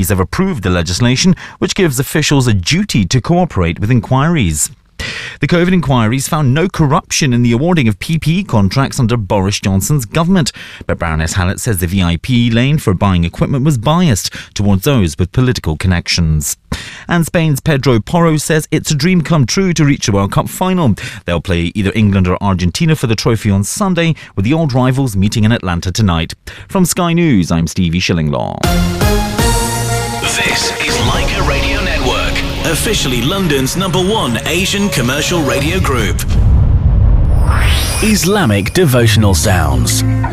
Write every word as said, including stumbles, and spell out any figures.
Authorities have approved the legislation, which gives officials a duty to cooperate with inquiries. The COVID inquiries found no corruption in the awarding of P P E contracts under Boris Johnson's government, but Baroness Hallett says the V I P lane for buying equipment was biased towards those with political connections. And Spain's Pedro Porro says it's a dream come true to reach the World Cup final. They'll play either England or Argentina for the trophy on Sunday, with the old rivals meeting in Atlanta tonight. From Sky News, I'm Stevie Shillinglaw. This is Leica Radio Network, officially London's number one Asian commercial radio group. Islamic devotional sounds.